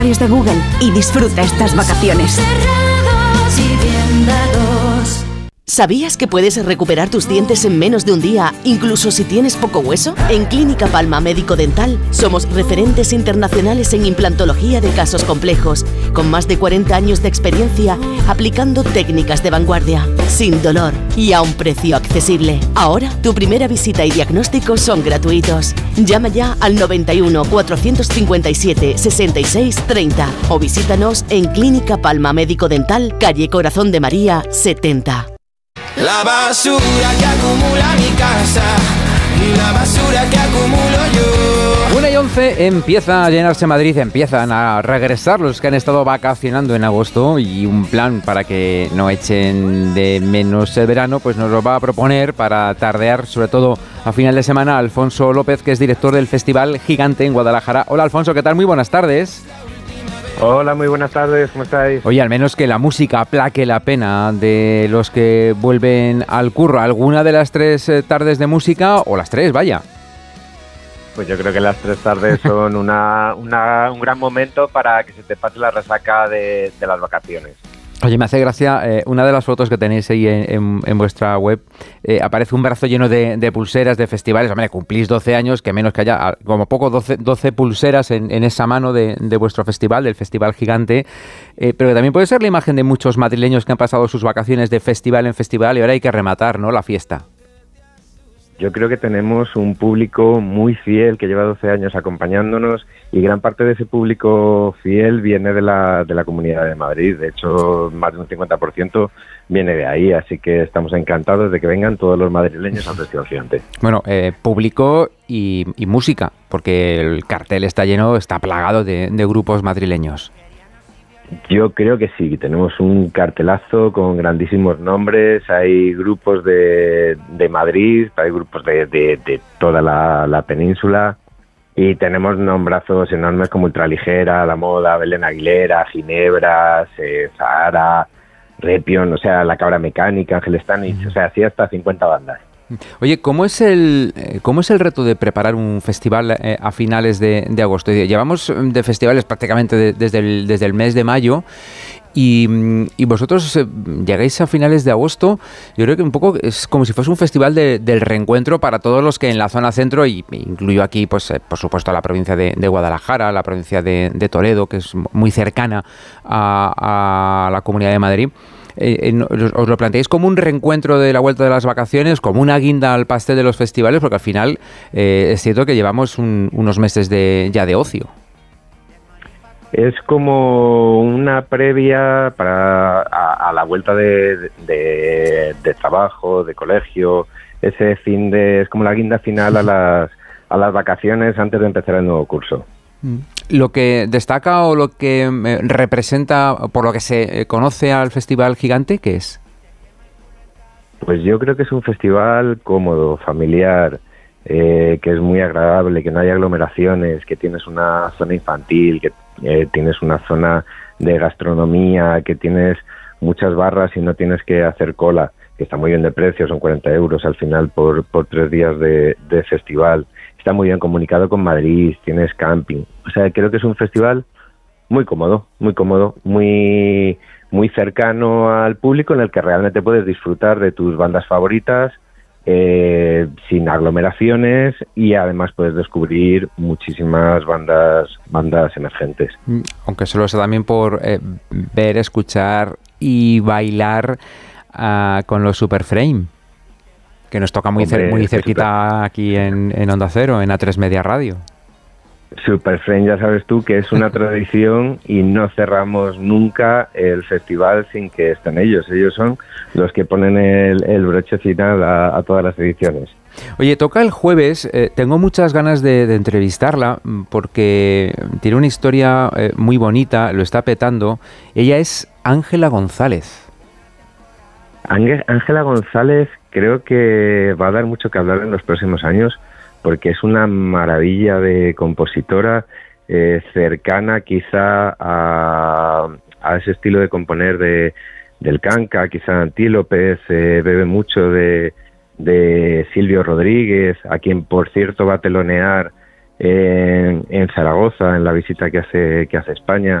de Google y disfruta estas vacaciones. ¿Sabías que puedes recuperar tus dientes en menos de un día, incluso si tienes poco hueso? En Clínica Palma Médico Dental somos referentes internacionales en implantología de casos complejos, con más de 40 años de experiencia aplicando técnicas de vanguardia, sin dolor y a un precio accesible. Ahora, tu primera visita y diagnóstico son gratuitos. Llama ya al 91 457 66 30 o visítanos en Clínica Palma Médico Dental, calle Corazón de María 70. La basura que acumula mi casa y la basura que acumulo yo. 1:11 empieza a llenarse Madrid, empiezan a regresar los que han estado vacacionando en agosto, y un plan para que no echen de menos el verano, pues nos lo va a proponer para tardear, sobre todo a final de semana, Alfonso López, que es director del Festival Gigante en Guadalajara. Hola Alfonso, ¿qué tal? Muy buenas tardes. Hola, muy buenas tardes, ¿cómo estáis? Oye, al menos que la música aplaque la pena de los que vuelven al curro. ¿Alguna de las 3 tardes de música, o las 3, vaya? Pues yo creo que las 3 tardes son un gran momento para que se te pase la resaca de las vacaciones. Oye, me hace gracia, una de las fotos que tenéis ahí en vuestra web, aparece un brazo lleno de pulseras de festivales. Hombre, cumplís 12 años, que menos que haya, como poco, 12 pulseras en esa mano de vuestro festival, del Festival Gigante, pero también puede ser la imagen de muchos madrileños que han pasado sus vacaciones de festival en festival y ahora hay que rematar, ¿no?, la fiesta. Yo creo que tenemos un público muy fiel que lleva 12 años acompañándonos, y gran parte de ese público fiel viene de la Comunidad de Madrid. De hecho, más de un 50% viene de ahí, así que estamos encantados de que vengan todos los madrileños al Festival Gigante. Bueno, público y música, porque el cartel está lleno, está plagado de grupos madrileños. Yo creo que sí, tenemos un cartelazo con grandísimos nombres. Hay grupos de Madrid, hay grupos de toda la península, y tenemos nombrazos enormes como Ultraligera, La Moda, Belén Aguilera, Ginebra, Sahara, Repion, o sea, La Cabra Mecánica, Ángel Stanich, o sea, así hasta 50 bandas. Oye, ¿cómo es el reto de preparar un festival a finales de agosto? Llevamos de festivales prácticamente desde el mes de mayo, y vosotros llegáis a finales de agosto. Yo creo que un poco es como si fuese un festival del reencuentro para todos los que en la zona centro, y incluyo aquí, pues por supuesto, la provincia de Guadalajara, la provincia de Toledo, que es muy cercana a la Comunidad de Madrid. ¿Os lo planteáis como un reencuentro de la vuelta de las vacaciones, como una guinda al pastel de los festivales? Porque al final es cierto que llevamos unos meses ya de ocio. Es como una previa a la vuelta de trabajo, de colegio. Ese fin es como la guinda final a las vacaciones antes de empezar el nuevo curso. Lo que destaca o lo que representa, por lo que se conoce al Festival Gigante, ¿qué es? Pues yo creo que es un festival cómodo, familiar, que es muy agradable, que no hay aglomeraciones, que tienes una zona infantil, que tienes una zona de gastronomía, que tienes muchas barras y no tienes que hacer cola, que está muy bien de precio, son 40 euros al final por 3 días de festival. Está muy bien comunicado con Madrid, tienes camping. O sea, creo que es un festival muy cómodo, muy cercano al público, en el que realmente puedes disfrutar de tus bandas favoritas, sin aglomeraciones, y además puedes descubrir muchísimas bandas emergentes. Aunque solo sea también por ver, escuchar y bailar con los Superframe, que nos toca muy cerquita aquí en Onda Cero, en A3 Media Radio. Superframe, ya sabes tú que es una tradición, y no cerramos nunca el festival sin que estén ellos. Ellos son los que ponen el broche final a todas las ediciones. Oye, toca el jueves. Tengo muchas ganas de entrevistarla, porque tiene una historia muy bonita, lo está petando. Ella es Ángela González. Ángela González creo que va a dar mucho que hablar en los próximos años, porque es una maravilla de compositora, cercana quizá a ese estilo de componer del canca, quizá Antílopes, bebe mucho de Silvio Rodríguez, a quien por cierto va a telonear en Zaragoza, en la visita que hace España,